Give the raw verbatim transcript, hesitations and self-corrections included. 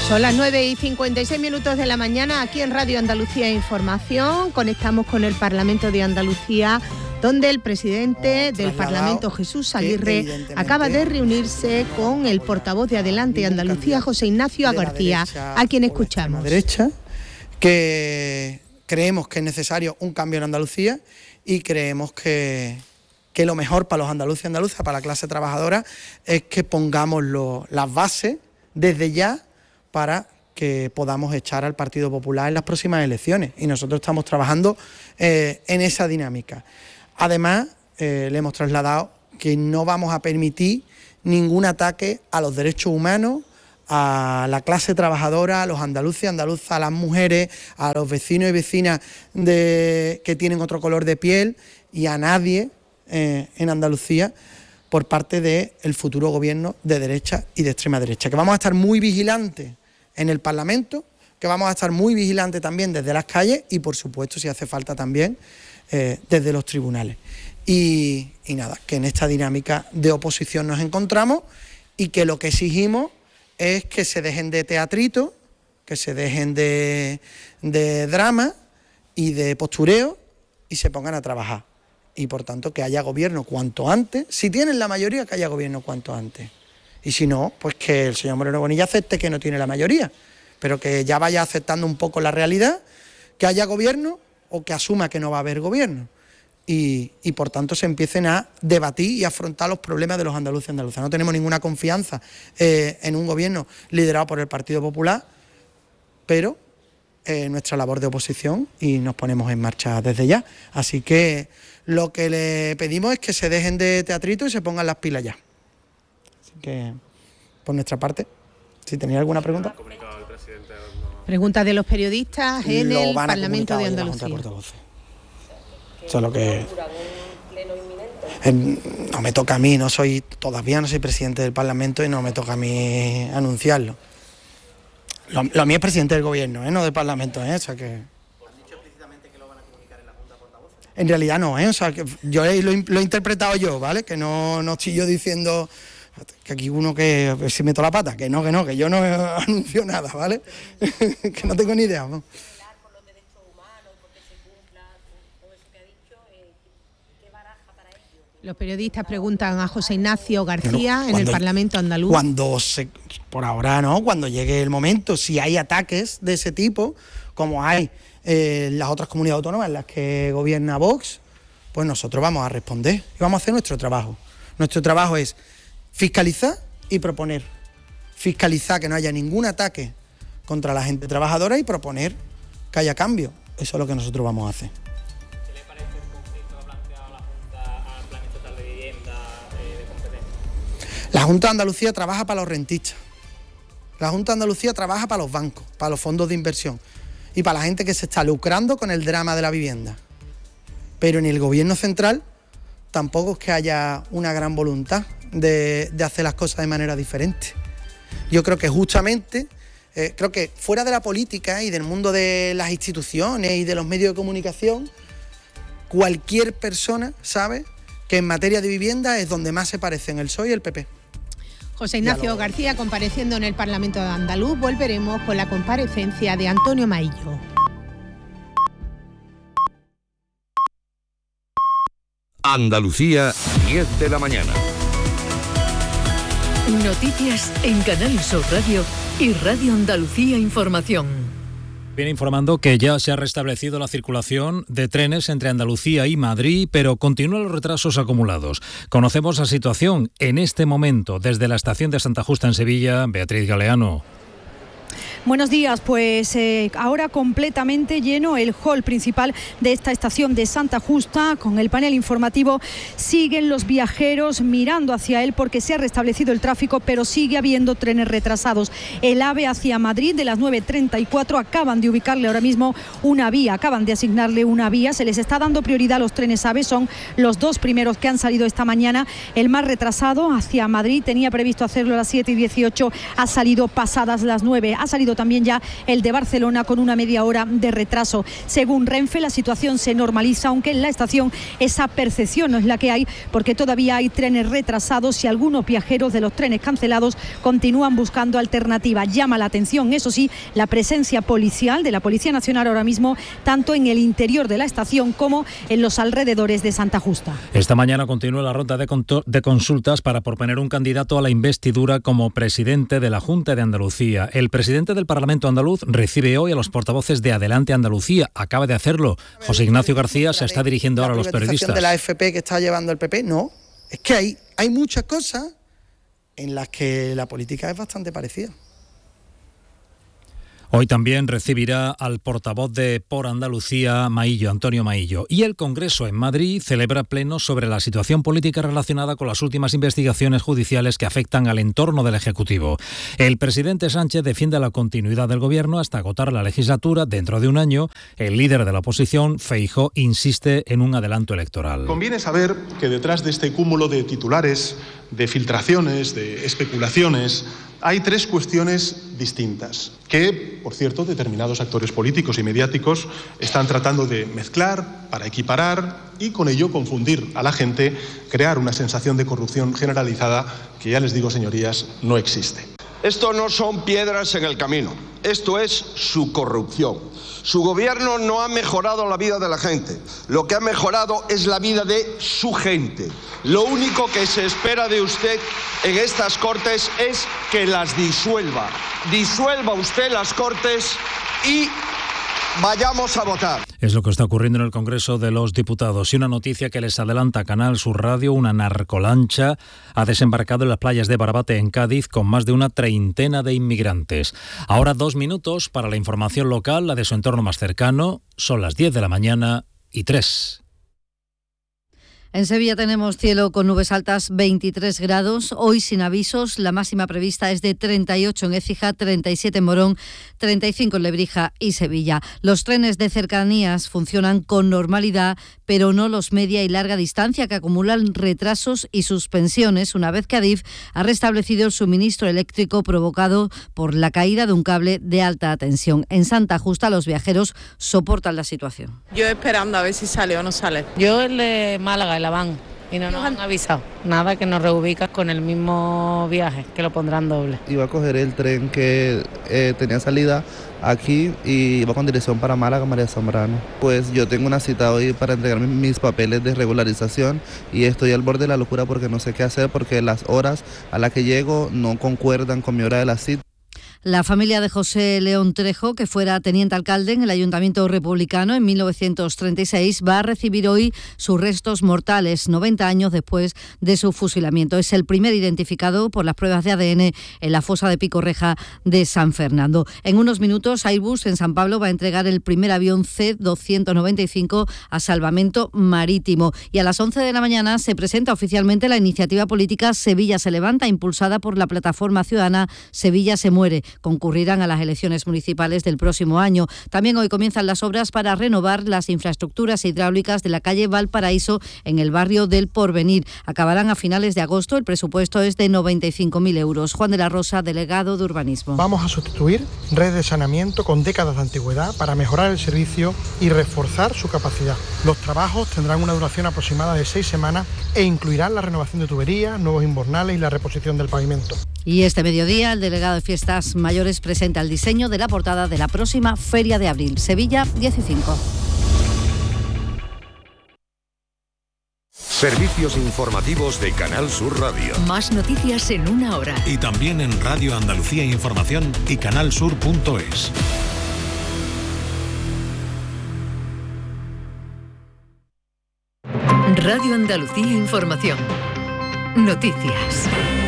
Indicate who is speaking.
Speaker 1: Son las nueve y cincuenta y seis minutos de la mañana aquí en Radio Andalucía Información. Conectamos con el Parlamento de Andalucía, donde el presidente oh, del Parlamento, Jesús Aguirre, acaba de reunirse con el portavoz de Adelante Andalucía, José Ignacio García, a quien escuchamos.
Speaker 2: Derecha, que creemos que es necesario un cambio en Andalucía y creemos que, que lo mejor para los andaluces y andaluzas, para la clase trabajadora, es que pongamos lo, las bases desde ya para que podamos echar al Partido Popular en las próximas elecciones. Y nosotros estamos trabajando eh, en esa dinámica. Además, eh, le hemos trasladado que no vamos a permitir ningún ataque a los derechos humanos, a la clase trabajadora, a los andaluces y andaluzas, a las mujeres, a los vecinos y vecinas de, que tienen otro color de piel y a nadie eh, en Andalucía por parte del futuro gobierno de derecha y de extrema derecha. Que vamos a estar muy vigilantes en el Parlamento, que vamos a estar muy vigilantes también desde las calles y, por supuesto, si hace falta también eh, desde los tribunales. Y, y nada, que en esta dinámica de oposición nos encontramos y que lo que exigimos es que se dejen de teatrito, que se dejen de, de drama y de postureo y se pongan a trabajar. Y por tanto que haya gobierno cuanto antes. Si tienen la mayoría, que haya gobierno cuanto antes. Y si no, pues que el señor Moreno Bonilla acepte que no tiene la mayoría, pero que ya vaya aceptando un poco la realidad, que haya gobierno o que asuma que no va a haber gobierno. Y, y por tanto se empiecen a debatir y afrontar los problemas de los andaluces y andaluzas. No tenemos ninguna confianza eh, en un gobierno liderado por el Partido Popular, pero eh, nuestra labor de oposición y nos ponemos en marcha desde ya. Así que lo que le pedimos es que se dejen de teatrito y se pongan las pilas ya. Así que, por nuestra parte, si tenéis alguna pregunta.
Speaker 1: Preguntas de los periodistas en el Parlamento de Andalucía.
Speaker 2: Eso es lo que eh, no me toca a mí, no soy todavía no soy presidente del Parlamento y no me toca a mí anunciarlo. Lo, lo mío es presidente del gobierno, ¿eh? No del Parlamento, ¿eh? O sea que. ¿Han dicho explícitamente que lo van a comunicar en la Junta Portavoces? En realidad no, ¿eh? O sea que yo lo, lo he interpretado yo, ¿vale? Que no, no estoy yo diciendo que aquí uno que si meto la pata, que no, que no, que yo no anuncio nada, ¿vale? Que no tengo ni idea, ¿no?
Speaker 1: Los periodistas preguntan a José Ignacio García
Speaker 2: bueno,
Speaker 1: en el Parlamento andaluz.
Speaker 2: Cuando se, por ahora no, cuando llegue el momento, si hay ataques de ese tipo, como hay eh, en las otras comunidades autónomas en las que gobierna Vox, pues nosotros vamos a responder y vamos a hacer nuestro trabajo. Nuestro trabajo es fiscalizar y proponer. Fiscalizar que no haya ningún ataque contra la gente trabajadora y proponer que haya cambio. Eso es lo que nosotros vamos a hacer. La Junta de Andalucía trabaja para los rentistas. La Junta de Andalucía trabaja para los bancos, para los fondos de inversión y para la gente que se está lucrando con el drama de la vivienda. Pero en el gobierno central tampoco es que haya una gran voluntad de, de hacer las cosas de manera diferente. Yo creo que justamente, eh, creo que fuera de la política y del mundo de las instituciones y de los medios de comunicación, cualquier persona sabe que en materia de vivienda es donde más se parecen el P S O E y el P P.
Speaker 1: José Ignacio García compareciendo en el Parlamento andaluz. Volveremos con la comparecencia de Antonio Maillo.
Speaker 3: Andalucía, diez de la mañana.
Speaker 4: Noticias en Canal Sur Radio y Radio Andalucía Información.
Speaker 5: Viene informando que ya se ha restablecido la circulación de trenes entre Andalucía y Madrid, pero continúan los retrasos acumulados. Conocemos la situación en este momento desde la estación de Santa Justa en Sevilla. Beatriz Galeano.
Speaker 6: Buenos días, pues eh, ahora completamente lleno el hall principal de esta estación de Santa Justa. Con el panel informativo siguen los viajeros mirando hacia él porque se ha restablecido el tráfico, pero sigue habiendo trenes retrasados. El AVE hacia Madrid de las nueve treinta y cuatro acaban de ubicarle ahora mismo una vía, acaban de asignarle una vía. Se les está dando prioridad a los trenes AVE, son los dos primeros que han salido esta mañana. El más retrasado hacia Madrid tenía previsto hacerlo a las siete y dieciocho, ha salido pasadas las nueve, ha salido salido también ya el de Barcelona con una media hora de retraso. Según Renfe, la situación se normaliza, aunque en la estación esa percepción no es la que hay, porque todavía hay trenes retrasados y algunos viajeros de los trenes cancelados continúan buscando alternativas. Llama la atención, eso sí, la presencia policial de la Policía Nacional ahora mismo, tanto en el interior de la estación como en los alrededores de Santa Justa.
Speaker 5: Esta mañana continúa la ronda de, de consultas para proponer un candidato a la investidura como presidente de la Junta de Andalucía. El presidente del Parlamento andaluz recibe hoy a los portavoces de Adelante Andalucía. Acaba de hacerlo. José Ignacio García se está dirigiendo ahora a los periodistas.
Speaker 2: De la A F P que está llevando el P P, no. Es que hay, hay muchas cosas en las que la política es bastante parecida.
Speaker 5: Hoy también recibirá al portavoz de Por Andalucía, Maillo, Antonio Maillo. Y el Congreso en Madrid celebra pleno sobre la situación política relacionada con las últimas investigaciones judiciales que afectan al entorno del Ejecutivo. El presidente Sánchez defiende la continuidad del Gobierno hasta agotar la legislatura dentro de un año. El líder de la oposición, Feijóo, insiste en un adelanto electoral.
Speaker 7: Conviene saber que detrás de este cúmulo de titulares, de filtraciones, de especulaciones, hay tres cuestiones distintas que, por cierto, determinados actores políticos y mediáticos están tratando de mezclar para equiparar y con ello confundir a la gente, crear una sensación de corrupción generalizada que, ya les digo, señorías, no existe.
Speaker 8: Esto no son piedras en el camino, esto es su corrupción. Su gobierno no ha mejorado la vida de la gente, lo que ha mejorado es la vida de su gente. Lo único que se espera de usted en estas Cortes es que las disuelva. Disuelva usted las Cortes y vayamos a votar.
Speaker 5: Es lo que está ocurriendo en el Congreso de los Diputados. Y una noticia que les adelanta Canal Sur Radio: una narcolancha ha desembarcado en las playas de Barbate, en Cádiz, con más de una treintena de inmigrantes. Ahora dos minutos para la información local, la de su entorno más cercano. Son las diez de la mañana y tres.
Speaker 9: En Sevilla tenemos cielo con nubes altas, veintitrés grados, hoy sin avisos, la máxima prevista es de treinta y ocho en Écija, treinta y siete en Morón, treinta y cinco en Lebrija y Sevilla. Los trenes de cercanías funcionan con normalidad, pero no los media y larga distancia, que acumulan retrasos y suspensiones una vez que Adif ha restablecido el suministro eléctrico provocado por la caída de un cable de alta tensión. En Santa Justa los viajeros soportan la situación.
Speaker 10: Yo esperando a ver si sale o no sale. Yo el de Málaga, la van y no nos han avisado nada, que nos reubicas con el mismo viaje, que lo pondrán doble.
Speaker 11: Iba a coger el tren que eh, tenía salida aquí y iba con dirección para Málaga, María Zambrano. Pues yo tengo una cita hoy para entregar mis papeles de regularización y estoy al borde de la locura porque no sé qué hacer, porque las horas a las que llego no concuerdan con mi hora de la cita.
Speaker 9: La familia de José León Trejo, que fuera teniente alcalde en el Ayuntamiento Republicano en mil novecientos treinta y seis, va a recibir hoy sus restos mortales, noventa años después de su fusilamiento. Es el primer identificado por las pruebas de A D N en la fosa de Picorreja de San Fernando. En unos minutos, Airbus en San Pablo va a entregar el primer avión C doscientos noventa y cinco a salvamento marítimo. Y a las once de la mañana se presenta oficialmente la iniciativa política Sevilla se levanta, impulsada por la plataforma ciudadana Sevilla se muere. Concurrirán a las elecciones municipales del próximo año. También hoy comienzan las obras para renovar las infraestructuras hidráulicas de la calle Valparaíso en el barrio del Porvenir. Acabarán a finales de agosto. El presupuesto es de noventa y cinco mil euros. Juan de la Rosa, delegado de Urbanismo.
Speaker 12: Vamos a sustituir redes de saneamiento con décadas de antigüedad para mejorar el servicio y reforzar su capacidad. Los trabajos tendrán una duración aproximada de seis semanas e incluirán la renovación de tuberías, nuevos invernales y la reposición del pavimento.
Speaker 9: Y este mediodía, el delegado de Fiestas Mayores presenta el diseño de la portada de la próxima Feria de Abril. Sevilla, diez y cinco.
Speaker 3: Servicios informativos de Canal Sur Radio.
Speaker 4: Más noticias en una hora.
Speaker 13: Y también en Radio Andalucía Información y canalsur punto es.
Speaker 4: Radio Andalucía Información. Noticias.